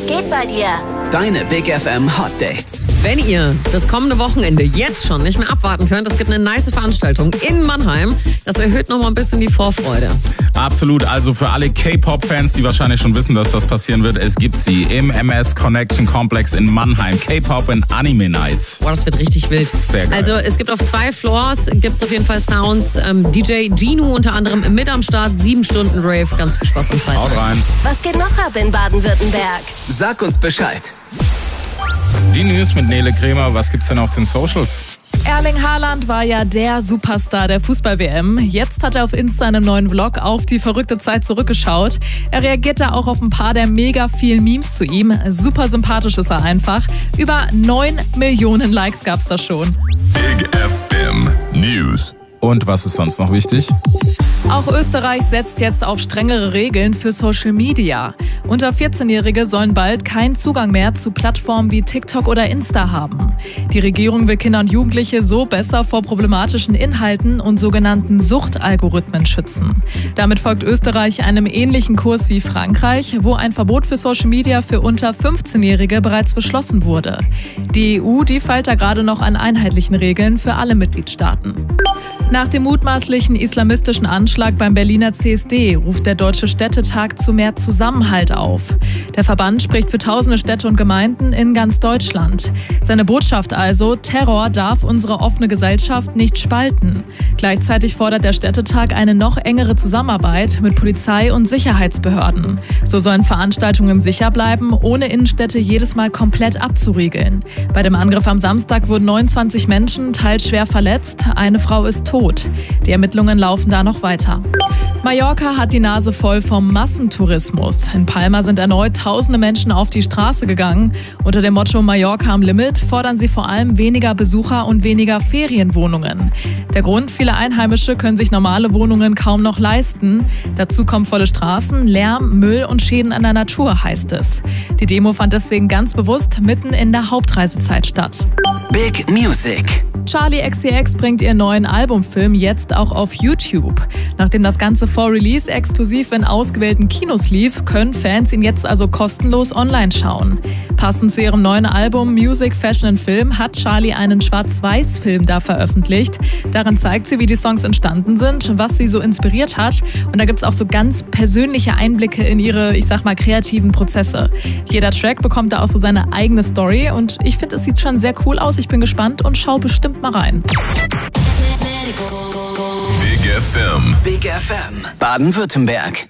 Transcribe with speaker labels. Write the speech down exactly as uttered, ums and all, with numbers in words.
Speaker 1: geht bei dir?
Speaker 2: Deine Big F M Hot Dates.
Speaker 3: Wenn ihr das kommende Wochenende jetzt schon nicht mehr abwarten könnt, es gibt eine nice Veranstaltung in Mannheim. Das erhöht noch mal ein bisschen die Vorfreude.
Speaker 4: Absolut, also für alle K-Pop-Fans, die wahrscheinlich schon wissen, dass das passieren wird, es gibt sie im M S Connection Complex in Mannheim. K-Pop and Anime Night.
Speaker 3: Boah, das wird richtig wild.
Speaker 4: Sehr geil.
Speaker 3: Also es gibt auf zwei Floors, gibt es auf jeden Fall Sounds. Ähm, D J Gino unter anderem mit am Start, sieben Stunden Rave. Ganz viel Spaß am Freitag.
Speaker 4: Haut rein.
Speaker 1: Was geht noch ab in Baden-Württemberg?
Speaker 2: Sag uns Bescheid.
Speaker 4: Die News mit Nele Kremer, was gibt's denn auf den Socials?
Speaker 5: Erling Haaland war ja der Superstar der Fußball-W M. Jetzt hat er auf Insta einen neuen Vlog auf die verrückte Zeit zurückgeschaut. Er reagierte auch auf ein paar der mega vielen Memes zu ihm. Super sympathisch ist er einfach. Über neun Millionen Likes gab's da schon.
Speaker 6: Big F M News.
Speaker 4: Und was ist sonst noch wichtig?
Speaker 5: Auch Österreich setzt jetzt auf strengere Regeln für Social Media. Unter vierzehnjährige sollen bald keinen Zugang mehr zu Plattformen wie TikTok oder Insta haben. Die Regierung will Kinder und Jugendliche so besser vor problematischen Inhalten und sogenannten Suchtalgorithmen schützen. Damit folgt Österreich einem ähnlichen Kurs wie Frankreich, wo ein Verbot für Social Media für unter fünfzehnjährige bereits beschlossen wurde. Die E U, die feilt da gerade noch an einheitlichen Regeln für alle Mitgliedstaaten. Nach dem mutmaßlichen islamistischen Anschlag beim Berliner C S D ruft der Deutsche Städtetag zu mehr Zusammenhalt auf. Der Verband spricht für tausende Städte und Gemeinden in ganz Deutschland. Seine Botschaft also: Terror darf unsere offene Gesellschaft nicht spalten. Gleichzeitig fordert der Städtetag eine noch engere Zusammenarbeit mit Polizei und Sicherheitsbehörden. So sollen Veranstaltungen sicher bleiben, ohne Innenstädte jedes Mal komplett abzuriegeln. Bei dem Angriff am Samstag wurden neunundzwanzig Menschen teils schwer verletzt. Eine Frau ist tot. Die Ermittlungen laufen da noch weiter. Mallorca hat die Nase voll vom Massentourismus. In Palma sind erneut tausende Menschen auf die Straße gegangen. Unter dem Motto Mallorca am Limit fordern sie vor allem weniger Besucher und weniger Ferienwohnungen. Der Grund: viele Einheimische können sich normale Wohnungen kaum noch leisten. Dazu kommen volle Straßen, Lärm, Müll und Schäden an der Natur, heißt es. Die Demo fand deswegen ganz bewusst mitten in der Hauptreisezeit statt.
Speaker 2: Big Music.
Speaker 5: Charli X C X bringt ihren neuen Albumfilm jetzt auch auf YouTube. Nachdem das Ganze vor Release exklusiv in ausgewählten Kinos lief, können Fans ihn jetzt also kostenlos online schauen. Passend zu ihrem neuen Album Music, Fashion and Film hat Charli einen Schwarz-Weiß-Film da veröffentlicht. Darin zeigt sie, wie die Songs entstanden sind, was sie so inspiriert hat. Und da gibt es auch so ganz persönliche Einblicke in ihre, ich sag mal, kreativen Prozesse. Jeder Track bekommt da auch so seine eigene Story und ich finde, es sieht schon sehr cool aus. Ich bin gespannt und schau bestimmt mal rein.
Speaker 6: Big F M.
Speaker 2: Big F M. Baden-Württemberg.